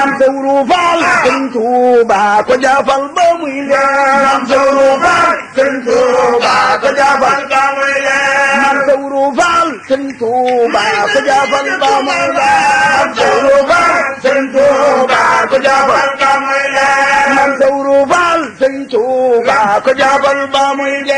Sawru Faal Sëriñ Tuuba ko jaafal ba muy leer Maam Sawru Faal Sëriñ Tuuba ko jaafal ba muy leer Maam Sawru Faal Sëriñ Tuuba ko jaafal ba muy leer Maam Sawru Faal Sëriñ Tuuba ko jaafal ba muy leer Maam Sawru Faal Sëriñ Tuuba ko jaafal ba muy